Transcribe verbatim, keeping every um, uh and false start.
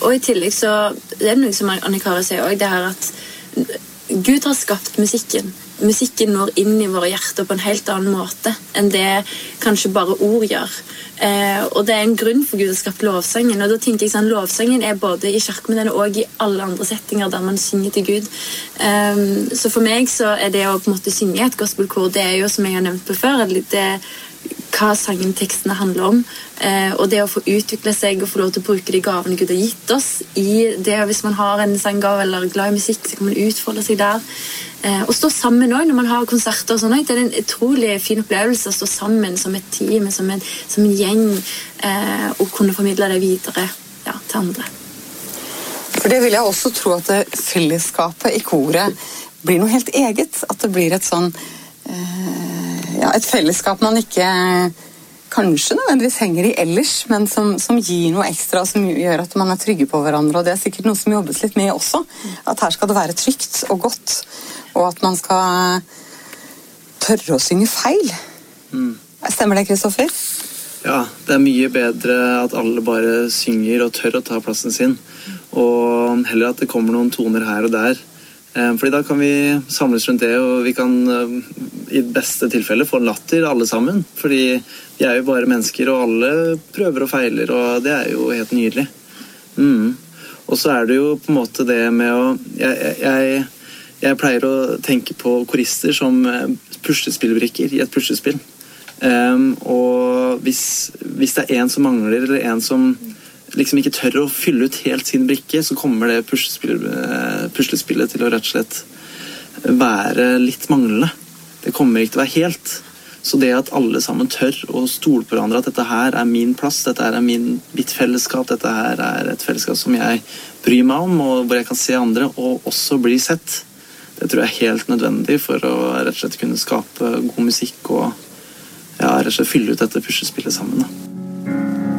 og i tillegg så, det er noe som Anne-Kari sier også, det her at Gud har skapt musikken. Musikken når inn i våre hjerter på en helt annen måte enn det kanskje bare ord gjør. Eh, og det er en grunn for Gud å skape lovsangen, og da tenker jeg sånn, lovsangen er både i kirken, men den er også i alle andre settinger der man synger til Gud. Eh, så for meg så er det å på en måte synge et gospelkor, det er jo som jeg har nevnt på før, det hva sangentekstene handler om, eh, og det å få utvikle seg og få lov til å bruke de gavene Gud har gitt oss i det, hvis man har en sanggave eller glad i musikk, så kan man utfolde seg der. Eh, og stå sammen også når man har konserter og sånn, det er en utrolig fin opplevelse å stå sammen som et team, som en, som en gjeng, eh, og kunne formidle det videre ja, til andre. For det vil jeg også tro at det fellesskapet i koret blir noe helt eget, at det blir et sånn eh, ja, et fellesskap man ikke kanskje nødvendigvis henger i ellers, men som, som gir noe ekstra, som gjør at man er trygge på hverandre, og det er sikkert noe som jobbes litt med også, at her skal det være trygt og godt, og at man skal tørre å synge feil. Mm. Stemmer det, Kristoffer? Ja, det er mye bedre at alle bare synger og tør å ta plassen sin, og heller at det kommer noen toner her og der, fordi da kan vi samles rundt det, og vi kan i beste tilfelle få latter alle sammen, fordi vi er jo bare mennesker, og alle prøver og feiler, og det er jo helt nydelig. Mm. Og så er det jo på en måte det med å jeg, jeg, jeg pleier å tenke på korister som puslespillbrikker i et puslespill, um, og hvis, hvis det er en som mangler, eller en som liksom ikke tør å fylle ut helt sin brikke, så kommer det puslespillet, puslespillet til å rett og slett være litt manglende. Det kommer ikke til å være helt. Så det at alle sammen tør å stole på hverandre, at dette her er min plass, dette her er min, mitt fellesskap, dette her er et fellesskap som jeg bryr meg om, og hvor jeg kan se andre, og også bli sett. Det tror jeg er helt nødvendig for å rett og slett kunne skape god musikk, og ja, rett og slett fylle ut dette puslespillet sammen da.